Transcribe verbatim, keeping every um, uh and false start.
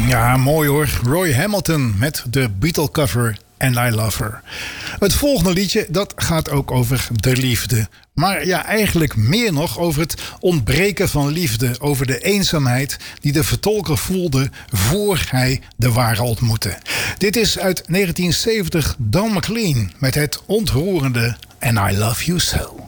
Ja, mooi hoor. Roy Hamilton met de Beatle cover And I Love Her. Het volgende liedje, dat gaat ook over de liefde. Maar ja, eigenlijk meer nog over het ontbreken van liefde. Over de eenzaamheid die de vertolker voelde voor hij de ware ontmoette. Dit is uit negentien zeventig Don McLean met het ontroerende And I Love You So.